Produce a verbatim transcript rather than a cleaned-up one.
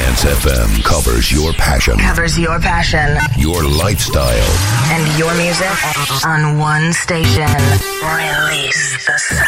Trance F M covers your passion. Covers your passion. Your lifestyle. And your music on one station. Release the